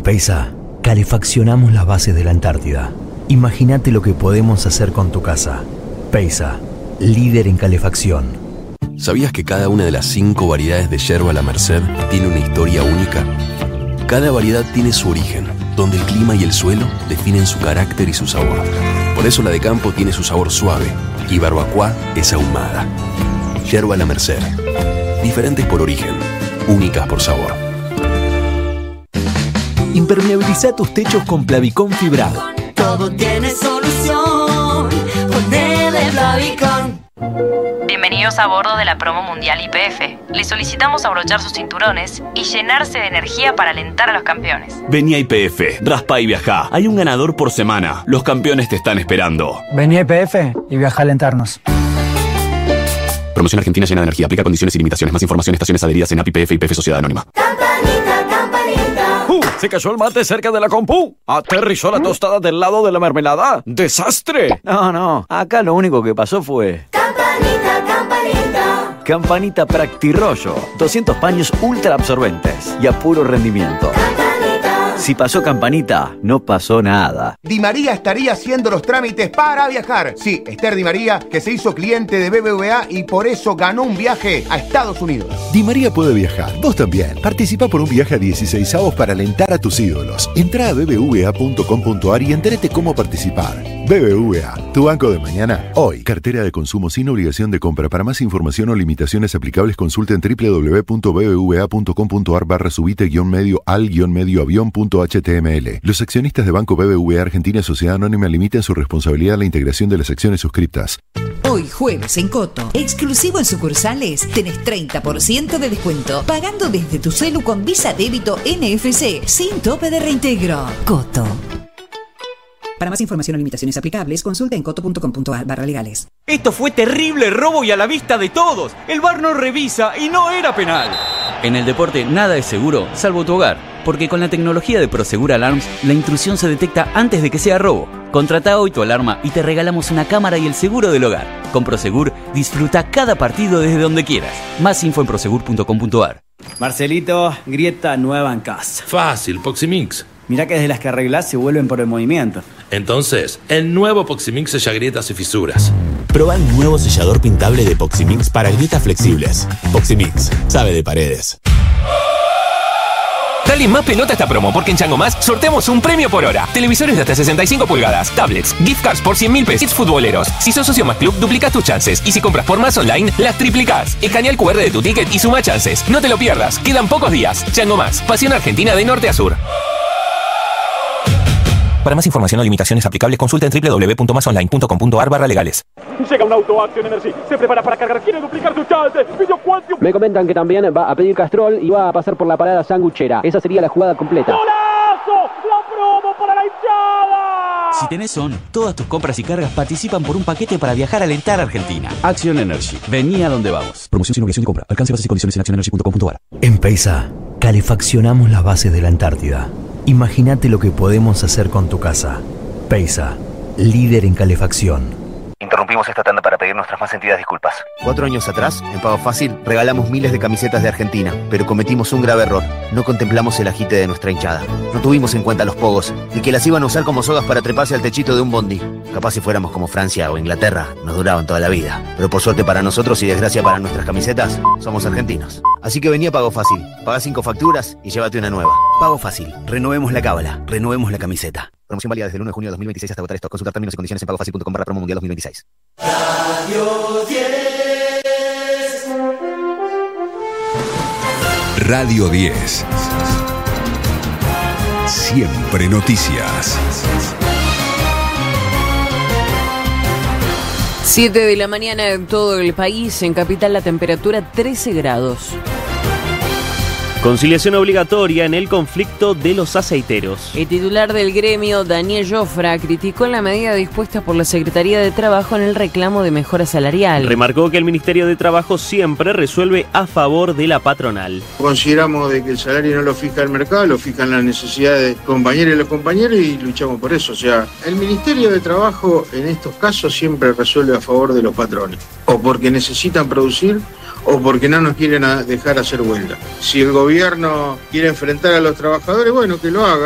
En Peisa, calefaccionamos las bases de la Antártida. Imagínate lo que podemos hacer con tu casa. Peisa, líder en calefacción. ¿Sabías que cada una de las 5 variedades de yerba La Merced tiene una historia única? Cada variedad tiene su origen, donde el clima y el suelo definen su carácter y su sabor. Por eso la de campo tiene su sabor suave y barbacoa es ahumada. Yerba La Merced. Diferentes por origen, únicas por sabor. Impermeabiliza tus techos con Plavicón fibrado. Todo tiene solución. Ponele Plavicón. Bienvenidos a bordo de la promo mundial YPF. Les solicitamos abrochar sus cinturones y llenarse de energía para alentar a los campeones. Vení a YPF, raspa y viajá. Hay un ganador por semana. Los campeones te están esperando. Vení a YPF y viajá a alentarnos. Promoción Argentina llena de energía. Aplica condiciones y limitaciones. Más información, estaciones adheridas en API YPF y YPF Sociedad Anónima. Campanita, campanita. Se cayó el mate cerca de la compu. Aterrizó la tostada del lado de la mermelada. ¡Desastre! No. Acá lo único que pasó fue... Campanita, campanita. Campanita Practirollo. 200 paños ultra absorbentes y a puro rendimiento. Si pasó Campanita, no pasó nada. Di María estaría haciendo los trámites para viajar. Sí, Esther Di María, que se hizo cliente de BBVA y por eso ganó un viaje a Estados Unidos. Di María puede viajar. Vos también. Participa por un viaje a 16avos para alentar a tus ídolos. Entrá a bbva.com.ar y entérate cómo participar. BBVA, tu banco de mañana, hoy. Cartera de consumo sin obligación de compra. Para más información o limitaciones aplicables, consulten www.bbva.com.ar/subite-medio-al-medio-avión.html. Los accionistas de Banco BBVA Argentina Sociedad Anónima limitan su responsabilidad a la integración de las acciones suscriptas. Hoy jueves en Coto, exclusivo en sucursales, tenés 30% de descuento, pagando desde tu celu con Visa Débito NFC, sin tope de reintegro. Coto. Para más información o limitaciones aplicables, consulta en coto.com.ar/legales. Esto fue terrible robo y a la vista de todos. El VAR no revisa y no era penal. En el deporte nada es seguro, salvo tu hogar. Porque con la tecnología de Prosegur Alarms, la intrusión se detecta antes de que sea robo. Contrata hoy tu alarma y te regalamos una cámara y el seguro del hogar. Con Prosegur, disfruta cada partido desde donde quieras. Más info en prosegur.com.ar. Marcelito, grieta nueva en casa. Fácil, Poximix. Mirá que desde las que arreglás se vuelven por el movimiento. Entonces, el nuevo Poximix sella grietas y fisuras. Proba el nuevo sellador pintable de Poximix para grietas flexibles. Poximix, sabe de paredes. Dale más pelota a esta promo, porque en Chango Más sorteamos un premio por hora. Televisores de hasta 65 pulgadas, tablets, gift cards por 100.000 pesos, futboleros. Si sos socio Más Club, duplicas tus chances. Y si compras por Más Online, las triplicás. Escanea el QR de tu ticket y suma chances. No te lo pierdas, quedan pocos días. Chango Más, pasión argentina de norte a sur. Para más información o limitaciones aplicables, consulta en www.masonline.com.ar/legales. Llega un auto Action Energy, se prepara para cargar, quiere duplicar su chance. Video Quantum. Me comentan que también va a pedir Castrol y va a pasar por la parada sanguchera. Esa sería la jugada completa. ¡Golazo! ¡La promo para la hinchada! Si tenés ON, todas tus compras y cargas participan por un paquete para viajar a alentar a Argentina. Action Energy. Vení a donde vamos. Promoción sin obligación de compra. Alcance, bases y condiciones en accionenergy.com.ar. En Peisa, calefaccionamos las bases de la Antártida. Imagínate lo que podemos hacer con tu casa. Peisa, líder en calefacción. Interrumpimos esta tanda para pedir nuestras más sentidas disculpas. 4 años atrás, en Pago Fácil, regalamos miles de camisetas de Argentina, pero cometimos un grave error. No contemplamos el agite de nuestra hinchada. No tuvimos en cuenta los pogos y que las iban a usar como sogas para treparse al techito de un bondi. Capaz si fuéramos como Francia o Inglaterra, nos duraban toda la vida. Pero por suerte para nosotros y desgracia para nuestras camisetas, somos argentinos. Así que vení a Pago Fácil, pagá 5 facturas y llévate una nueva. Pago Fácil, renovemos la cábala, renovemos la camiseta. Promoción válida desde el 1 de junio de 2026 hasta agotar stock. Consultar términos y condiciones en pagofacil.com/promo mundial 2026. Radio 10. Radio 10. Siempre noticias. 7 de la mañana en todo el país. En Capital la temperatura 13 grados. Conciliación obligatoria en el conflicto de los aceiteros. El titular del gremio, Daniel Jofra, criticó la medida dispuesta por la Secretaría de Trabajo en el reclamo de mejora salarial. Remarcó que el Ministerio de Trabajo siempre resuelve a favor de la patronal. Consideramos de que el salario no lo fija el mercado, lo fijan las necesidades de compañeros y los compañeros y luchamos por eso. O sea, el Ministerio de Trabajo en estos casos siempre resuelve a favor de los patrones. O porque necesitan producir o porque no nos quieren dejar hacer huelga. Si el gobierno quiere enfrentar a los trabajadores, bueno, que lo haga.